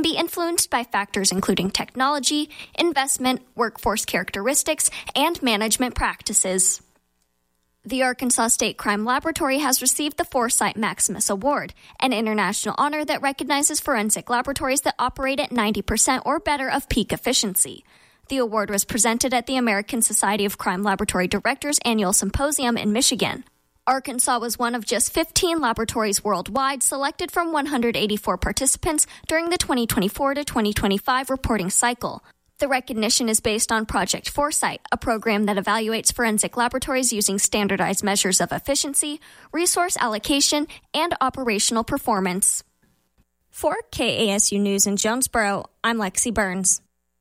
be influenced by factors including technology, investment, workforce characteristics, and management practices. The Arkansas State Crime Laboratory has received the Foresight Maximus Award, an international honor that recognizes forensic laboratories that operate at 90% or better of peak efficiency. The award was presented at the American Society of Crime Laboratory Directors Annual Symposium in Michigan. Arkansas was one of just 15 laboratories worldwide selected from 184 participants during the 2024 to 2025 reporting cycle. The recognition is based on Project Foresight, a program that evaluates forensic laboratories using standardized measures of efficiency, resource allocation, and operational performance. For KASU News in Jonesboro, I'm Lexi Burns.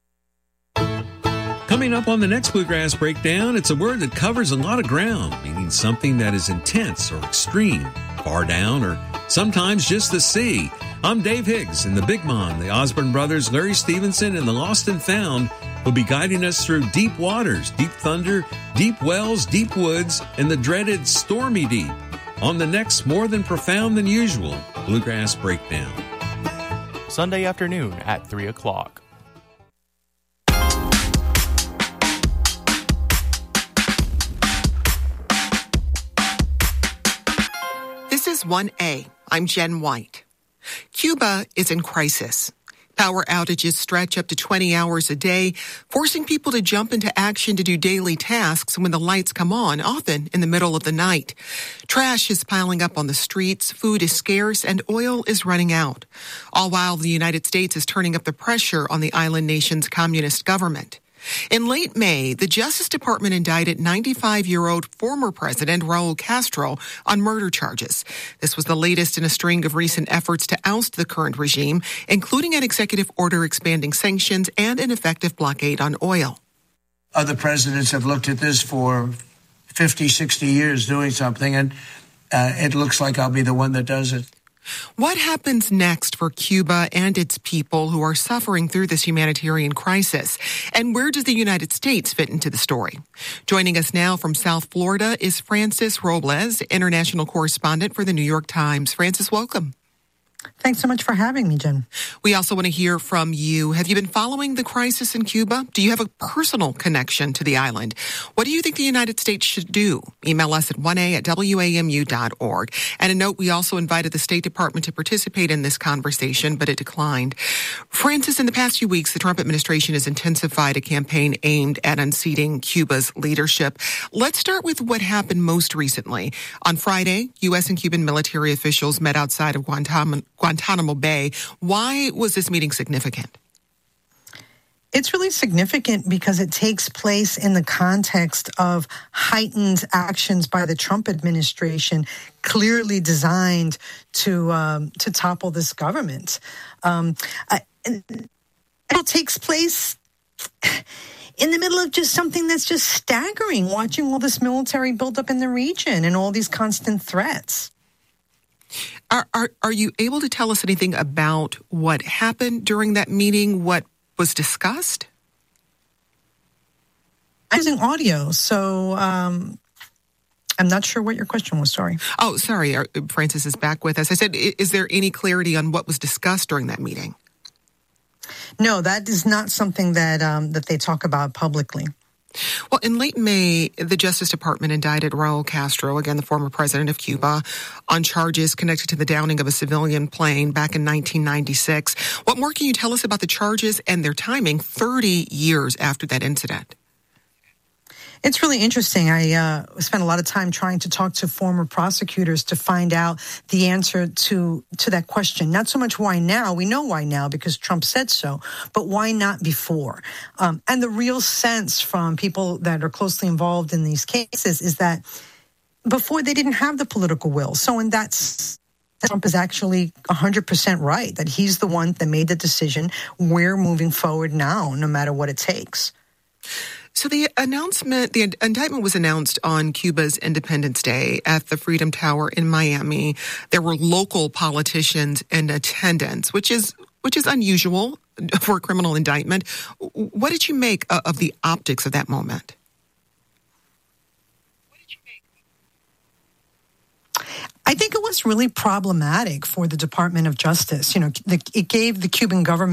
Coming up on the next Bluegrass Breakdown, it's a word that covers a lot of ground, meaning something that is intense or extreme, far down, or sometimes just the sea. I'm Dave Higgs, and the Big Mon, the Osborne brothers, Larry Stevenson, and the Lost and Found will be guiding us through deep waters, deep thunder, deep wells, deep woods, and the dreaded stormy deep on the next More Than Profound Than Usual Bluegrass Breakdown. Sunday afternoon at 3 o'clock. This is 1A. I'm Jen White. Cuba is in crisis. Power outages stretch up to 20 hours a day, forcing people to jump into action to do daily tasks when the lights come on, often in the middle of the night. Trash is piling up on the streets, food is scarce, and oil is running out. All while the United States is turning up the pressure on the island nation's communist government. In late May, the Justice Department indicted 95-year-old former President Raul Castro on murder charges. This was the latest in a string of recent efforts to oust the current regime, including an executive order expanding sanctions and an effective blockade on oil. Other presidents have looked at this for 50, 60 years doing something, and it looks like I'll be the one that does it. What happens next for Cuba and its people who are suffering through this humanitarian crisis? And where does the United States fit into the story? Joining us now from South Florida is Frances Robles, international correspondent for the New York Times. Frances, welcome. Thanks so much for having me, Jen. We also want to hear from you. Have you been following the crisis in Cuba? Do you have a personal connection to the island? What do you think the United States should do? Email us at 1a@wamu.org. And a note, we also invited the State Department to participate in this conversation, but it declined. Frances, in the past few weeks, the Trump administration has intensified a campaign aimed at unseating Cuba's leadership. Let's start with what happened most recently. On Friday, U.S. and Cuban military officials met outside of Guantanamo Bay. Why was this meeting significant? It's really significant because it takes place in the context of heightened actions by the Trump administration, clearly designed to topple this government. It takes place in the middle of just something that's just staggering, watching all this military buildup in the region and all these constant threats. Are you able to tell us anything about what happened during that meeting, what was discussed? I'm using audio, so I'm not sure what your question was, sorry. Oh, sorry, Frances is back with us. I said, is there any clarity on what was discussed during that meeting? No, that is not something that they talk about publicly. Well, in late May, the Justice Department indicted Raul Castro, again, the former president of Cuba, on charges connected to the downing of a civilian plane back in 1996. What more can you tell us about the charges and their timing 30 years after that incident? It's really interesting. I spent a lot of time trying to talk to former prosecutors to find out the answer to that question. Not so much why now. We know why now because Trump said so, but why not before? And the real sense from people that are closely involved in these cases is that before they didn't have the political will. So in that Trump is actually 100% right, that he's the one that made the decision. We're moving forward now, no matter what it takes. So the indictment was announced on Cuba's Independence Day at the Freedom Tower in Miami. There were local politicians in attendance, which is unusual for a criminal indictment. What did you make of the optics of that moment? I think it was really problematic for the Department of Justice. You know, it gave the Cuban government